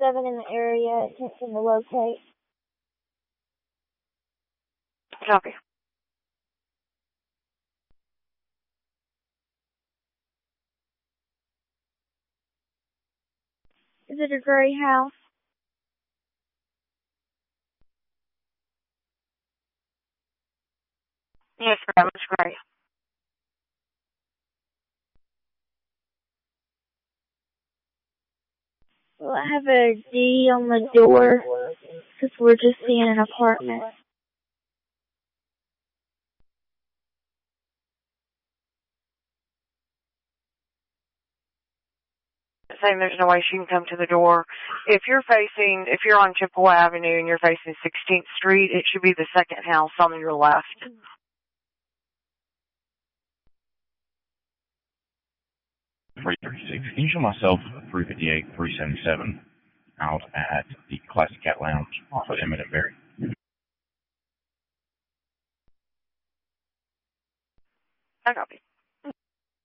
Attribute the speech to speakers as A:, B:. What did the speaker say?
A: 7 in the area, attempting to locate.
B: Copy.
A: Is it a gray house?
B: Yes, ma'am, it's great.
A: Will I have a D on the door? Because we're just seeing an apartment.
B: Saying there's no way she can come to the door. If you're on Chippewa Avenue and you're facing 16th Street, it should be the second house on your left.
C: 336. Can you show myself 358, 377 out at the Classic Cat Lounge off of Emmett and Berry?
B: I copy.